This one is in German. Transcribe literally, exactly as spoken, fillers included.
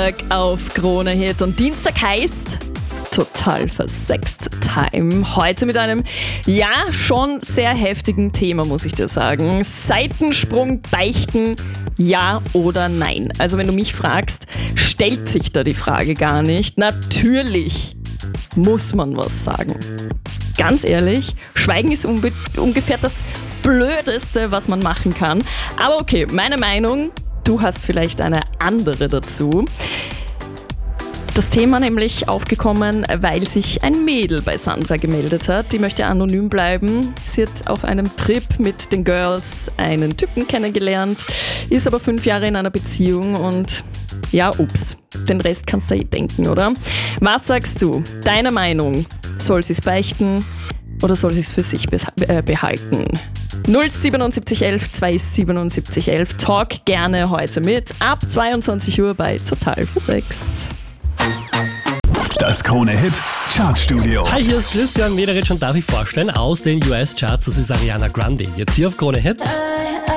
Dienstag auf Krone Hit. Und Dienstag heißt total versext Time. Heute mit einem, ja, schon sehr heftigen Thema, muss ich dir sagen. Seitensprung, Beichten, ja oder nein? Also wenn du mich fragst, stellt sich da die Frage gar nicht. Natürlich muss man was sagen. Ganz ehrlich, Schweigen ist unbe- ungefähr das Blödeste, was man machen kann. Aber okay, meine Meinung, du hast vielleicht eine andere dazu. Das Thema nämlich aufgekommen, weil sich ein Mädel bei Sandra gemeldet hat. Die möchte anonym bleiben. Sie hat auf einem Trip mit den Girls einen Typen kennengelernt, ist aber fünf Jahre in einer Beziehung und ja, ups, den Rest kannst du eh denken, oder? Was sagst du? Deine Meinung? Soll sie es beichten oder soll sie es für sich behalten? null siebenundsiebzig elf zweihundertsiebenundsiebzig elf. Talk gerne heute mit ab zweiundzwanzig Uhr bei Total Versext. Das Krone Hit Chartstudio. Hi, hier ist Christian Mederich und darf ich vorstellen aus den U S-Charts, das ist Ariana Grande. Jetzt hier auf Krone Hit.